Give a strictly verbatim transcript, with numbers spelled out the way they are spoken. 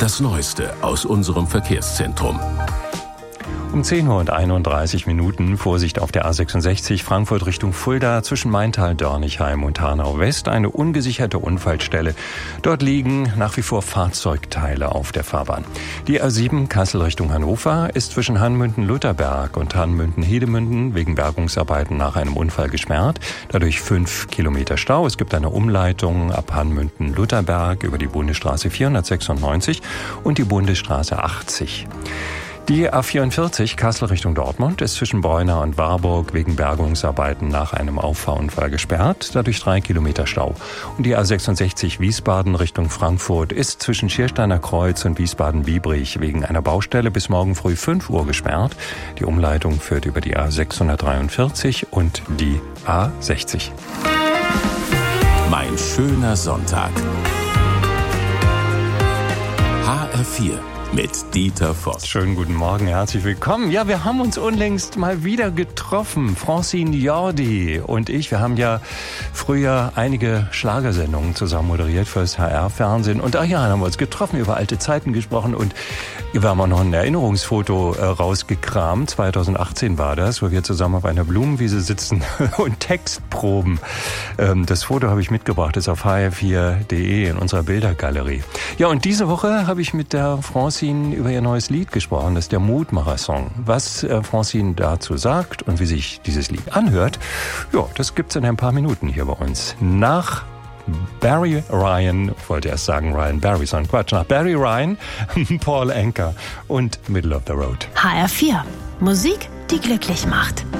Das Neueste aus unserem Verkehrszentrum. Um zehn Uhr und einunddreißig Minuten, Vorsicht auf der A sechsundsechzig, Frankfurt Richtung Fulda, zwischen Maintal, Dörnigheim und Hanau West, eine ungesicherte Unfallstelle. Dort liegen nach wie vor Fahrzeugteile auf der Fahrbahn. Die A sieben, Kassel Richtung Hannover, ist zwischen Hanmünden-Lutherberg und Hanmünden-Hedemünden wegen Bergungsarbeiten nach einem Unfall gesperrt. Dadurch fünf Kilometer Stau. Es gibt eine Umleitung ab Hanmünden-Lutherberg über die Bundesstraße vierhundertsechsundneunzig und die Bundesstraße achtzig. Die A vierundvierzig, Kassel Richtung Dortmund, ist zwischen Beuna und Warburg wegen Bergungsarbeiten nach einem Auffahrunfall gesperrt, dadurch drei Kilometer Stau. Und die A sechsundsechzig, Wiesbaden Richtung Frankfurt, ist zwischen Schiersteiner Kreuz und Wiesbaden-Biebrich wegen einer Baustelle bis morgen früh fünf Uhr gesperrt. Die Umleitung führt über die A sechshundertdreiundvierzig und die A sechzig. Mein schöner Sonntag. H R vier. Mit Dieter Voss. Schönen guten Morgen, herzlich willkommen. Ja, wir haben uns unlängst mal wieder getroffen. Francine Jordi und ich, wir haben ja früher einige Schlagersendungen zusammen moderiert für das H R-Fernsehen. Und ach ja, haben wir uns getroffen, über alte Zeiten gesprochen und wir haben auch noch ein Erinnerungsfoto äh, rausgekramt. zweitausendachtzehn war das, wo wir zusammen auf einer Blumenwiese sitzen und Text proben. Ähm, das Foto habe ich mitgebracht, ist auf h r vier punkt d e in unserer Bildergalerie. Ja, und diese Woche habe ich mit der Francine über ihr neues Lied gesprochen, das ist der Mutmacher-Song. Was äh, Francine dazu sagt und wie sich dieses Lied anhört, ja, das gibt's in ein paar Minuten hier bei uns. Nach Barry Ryan, ich wollte erst sagen Ryan Barry, sondern Quatsch, nach Barry Ryan, Paul Anka und Middle of the Road. H R vier. Musik, die glücklich macht.